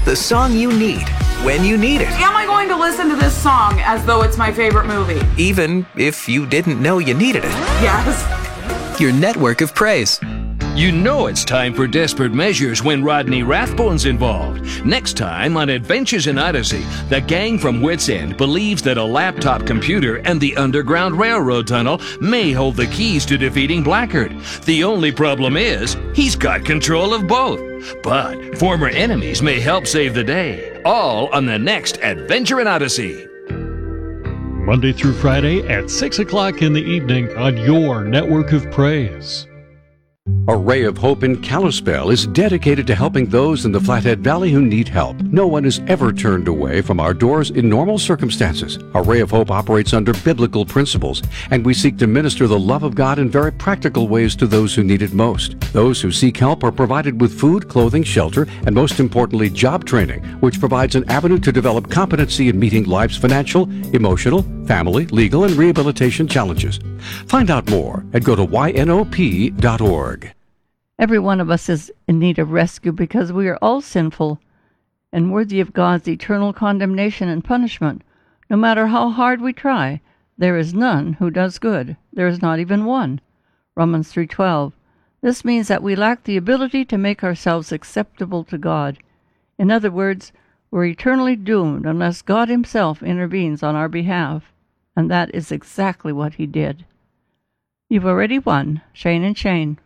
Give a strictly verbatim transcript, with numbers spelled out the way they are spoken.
The song you need, when you need it. Am I going to listen to this song as though it's my favorite movie? Even if you didn't know you needed it. Yes. Your network of praise. You know it's time for desperate measures when Rodney Rathbone's involved. Next time on Adventures in Odyssey, the gang from Wits End believes that a laptop computer and the Underground Railroad tunnel may hold the keys to defeating Blackguard. The only problem is, he's got control of both. But former enemies may help save the day. All on the next Adventure in Odyssey. Monday through Friday at six o'clock in the evening on your network of praise. A Ray of Hope in Kalispell is dedicated to helping those in the Flathead Valley who need help. No one is ever turned away from our doors in normal circumstances. A Ray of Hope operates under biblical principles, and we seek to minister the love of God in very practical ways to those who need it most. Those who seek help are provided with food, clothing, shelter, and most importantly, job training, which provides an avenue to develop competency in meeting life's financial, emotional, family, legal, and rehabilitation challenges. Find out more and go to Y N O P dot org. Every one of us is in need of rescue because we are all sinful and worthy of God's eternal condemnation and punishment. No matter how hard we try, there is none who does good. There is not even one. Romans three twelve. This means that we lack the ability to make ourselves acceptable to God. In other words, we're eternally doomed unless God himself intervenes on our behalf. And that is exactly what he did. You've already won. Shane and Shane.